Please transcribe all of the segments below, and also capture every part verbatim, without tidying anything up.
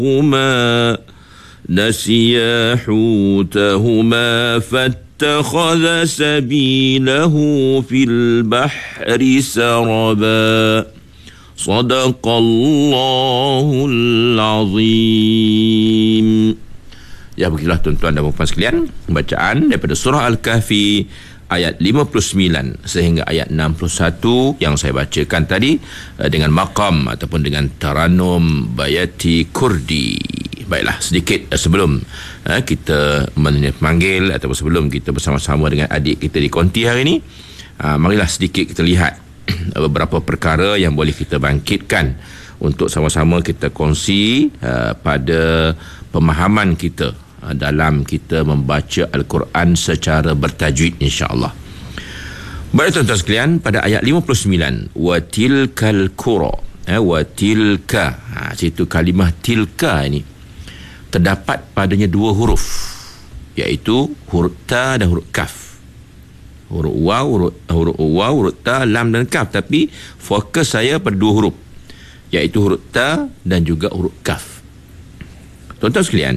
هما نسيا حوتهما فاتخذ سبيله في البحر سربا صدق الله العظيم. Ya, begitulah tuan-tuan dan puan sekalian, bacaan daripada surah Al-Kahfi ayat lima puluh sembilan sehingga ayat enam puluh satu yang saya bacakan tadi dengan maqam ataupun dengan taranum bayati kurdi. Baiklah, sedikit sebelum kita memanggil ataupun sebelum kita bersama-sama dengan adik kita di konti hari ini, marilah sedikit kita lihat beberapa perkara yang boleh kita bangkitkan untuk sama-sama kita kongsi pada pemahaman kita dalam kita membaca Al-Quran secara bertajwid, insya-Allah. Baik tuan-tuan sekalian, pada ayat lima puluh sembilan, wa tilkal qura, eh, wa tilka, ha, situ kalimah tilka ini terdapat padanya dua huruf, iaitu huruf ta dan huruf kaf. Huruf waw, huruf, huruf waw, huruf ta, lam dan kaf, tapi fokus saya pada dua huruf, iaitu huruf ta dan juga huruf kaf. Tuan-tuan sekalian,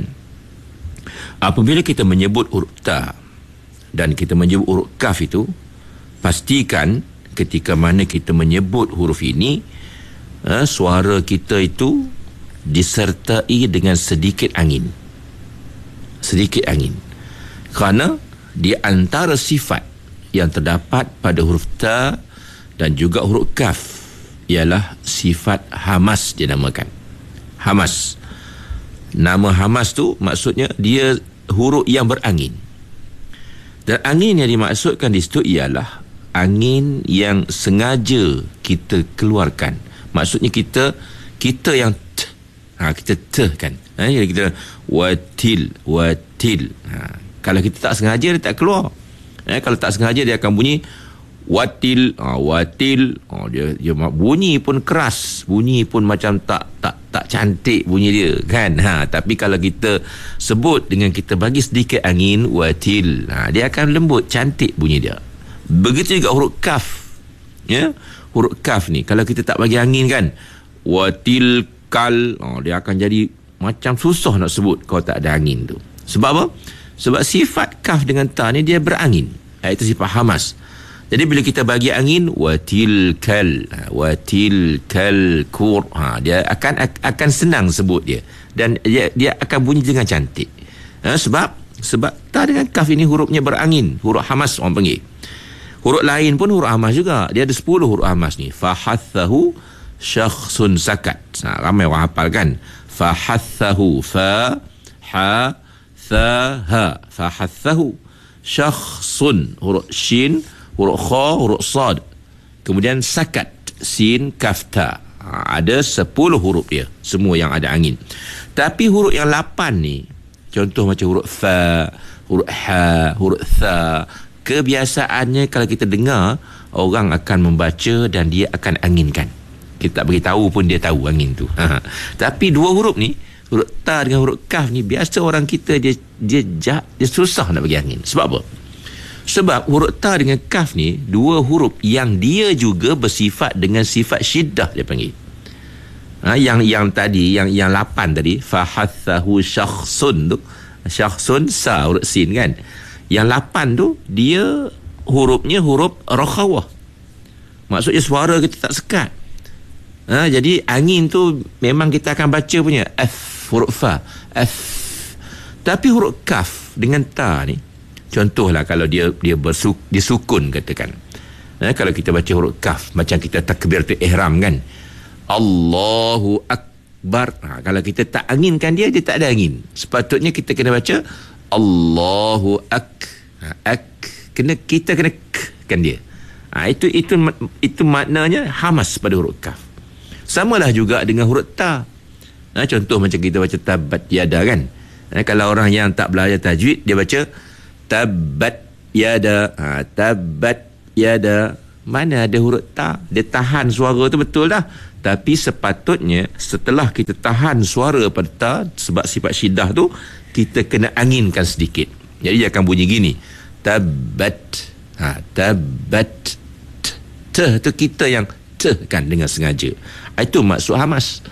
apabila kita menyebut huruf ta dan kita menyebut huruf kaf itu, pastikan ketika mana kita menyebut huruf ini, eh, suara kita itu disertai dengan sedikit angin. Sedikit angin. Kerana di antara sifat yang terdapat pada huruf ta dan juga huruf kaf ialah sifat hamas dinamakan. Hamas. Nama hamas tu maksudnya dia huruf yang berangin. Dan angin yang dimaksudkan di situ ialah angin yang sengaja kita keluarkan. Maksudnya kita kita yang t, ha, kita t kan. Ha, jadi kita watil, watil. Ha, kalau kita tak sengaja dia tak keluar. Ha, kalau tak sengaja dia akan bunyi watil, ha, watil. Ha, dia dia bunyi pun keras, bunyi pun macam tak tak tak cantik bunyi dia kan. Ha, tapi kalau kita sebut dengan kita bagi sedikit angin, watil, ha, dia akan lembut, cantik bunyi dia. Begitu juga huruf kaf. Ya, huruf kaf ni kalau kita tak bagi angin kan, watil kal, ha, dia akan jadi macam susah nak sebut kalau tak ada angin tu. Sebab apa? Sebab sifat kaf dengan ta ni dia berangin, iaitu sifat hamas. Jadi bila kita bagi angin, watilkal, watilkal kur, ha, dia akan akan senang sebut dia, dan dia, dia akan bunyi dengan cantik. Ha, sebab sebab ta dengan kaf ini hurufnya berangin, huruf hamas orang panggil. Huruf lain pun huruf hamas juga. Dia ada sepuluh huruf hamas ni. Fahathahu syakhsun sakat. Ha, ramai orang hafal kan. Fahathahu, fa ha tha ha, fahathahu syakhsun, huruf shin, huruf kha, huruf sad, kemudian sakat, sin, kaf, ta. Ha, ada sepuluh huruf dia, semua yang ada angin. Tapi huruf yang lapan ni, contoh macam huruf fa, huruf ha, huruf tha, kebiasaannya kalau kita dengar, orang akan membaca dan dia akan anginkan. Kita tak beritahu pun dia tahu angin tu. Ha. Tapi dua huruf ni, huruf ta dengan huruf kaf ni, biasa orang kita dia dia, dia, dia susah nak bagi angin. Sebab apa? Sebab huruf ta dengan kaf ni dua huruf yang dia juga bersifat dengan sifat syiddah, dia panggil. Ha, yang yang tadi yang yang lapan tadi, fahathahu syakhsun tu, syakhsun sa, huruf sin kan. Yang lapan tu dia hurufnya huruf rakhawah. Maksudnya suara kita tak sekat. Ha, jadi angin tu memang kita akan baca punya f, huruf fa, f. Tapi huruf kaf dengan ta ni, contohlah kalau dia dia bersuk, disukun katakan. Ha, kalau kita baca huruf kaf macam kita takbiratul ihram kan. Allahu akbar. Ha, kalau kita tak anginkan dia, dia tak ada angin. Sepatutnya kita kena baca Allahu ak. Ha, ak kena kita kena k kan dia. Ha, itu itu itu maknanya hamas pada huruf kaf. Samalah juga dengan huruf ta. Ha, contoh macam kita baca tabat yada kan. Ha, kalau orang yang tak belajar tajwid, dia baca tabat yada. Ha, tabat yada. Mana ada huruf ta? Dia tahan suara tu, betul dah. Tapi sepatutnya setelah kita tahan suara pada ta, sebab sifat syiddah tu, kita kena anginkan sedikit. Jadi dia akan bunyi gini. Tabat. Ha, tabat. T tu kita yang t kan dengan sengaja. Itu maksud hamas.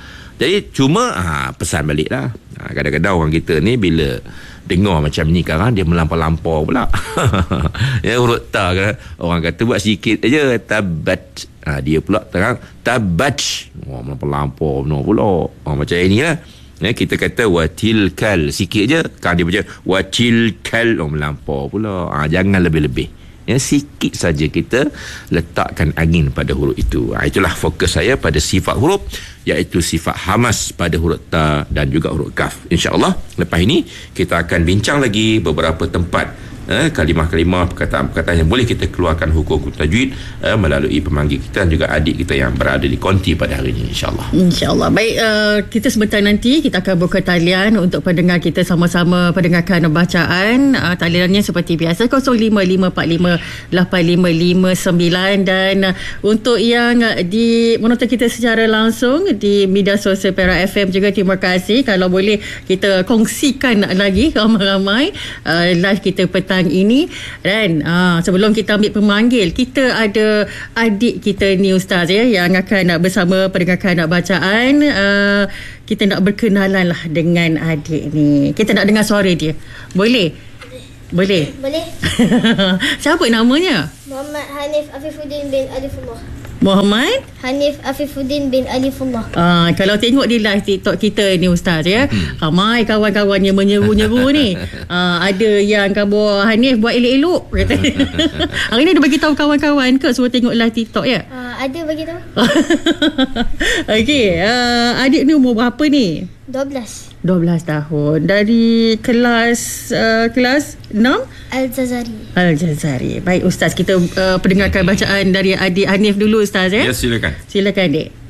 Jadi cuma ha, pesan balik lah. Ha, kadang-kadang orang kita ni bila dengar macam ni sekarang dia melampau-lampau pula. Ya, huruf ta kan. Orang kata buat sikit aja tabat. Ha, dia pula terang tabat. Oh, melampau-lampau no pula. Oh, macam ini lah. Ya, kita kata watilkal sikit je. Kan dia baca watilkal, oh, melampau pula. Ha, jangan lebih-lebih. Ya, sikit saja kita letakkan angin pada huruf itu. Ha, itulah fokus saya pada sifat huruf, iaitu sifat hamas pada huruf ta dan juga huruf kaf. InsyaAllah lepas ini kita akan bincang lagi beberapa tempat eh, kalimah-kalimah, perkataan-perkataan yang boleh kita keluarkan hukum-hukum tajwid eh, melalui pemanggil kita dan juga adik kita yang berada di konti pada hari ini, insyaAllah. InsyaAllah. Baik, uh, kita sebentar nanti kita akan buka talian untuk pendengar kita sama-sama pendengarkan bacaan. Uh, taliannya seperti biasa kosong lima lima empat lima lapan lima lima sembilan, dan uh, untuk yang uh, di menonton kita secara langsung di media sosial Perak F M juga, terima kasih. Kalau boleh kita kongsikan lagi ramai-ramai uh, live kita petang ini. Dan uh, sebelum kita ambil pemanggil, kita ada adik kita ni Ustaz ya, yang akan nak bersama pendengarkan bacaan. Uh, kita nak berkenalan lah dengan adik ni. Kita nak dengar suara dia. Boleh? Boleh? Boleh. Siapa namanya? Muhammad Hanif Afifuddin bin Alifullah. Muhammad Hanif Afifuddin bin Alifullah. Ah, kalau tengok di live TikTok kita ni Ustaz ya, hmm. ramai kawan-kawannya menyeru-nyeru ni. Ah, ada yang khabar Hanif buat elok-elok kata. Hari ni ada bagi tahu kawan-kawan ke suruh tengok live TikTok ya? Uh, ada bagi tahu. Okey, uh, adik ni umur berapa ni? dua belas. dua belas tahun. Dari kelas uh, kelas enam? Al-Jazari. Al-Jazari. Baik Ustaz, kita uh, pendengarkan bacaan dari adik Hanif dulu Ustaz ya. Ya, silakan. Silakan Adik.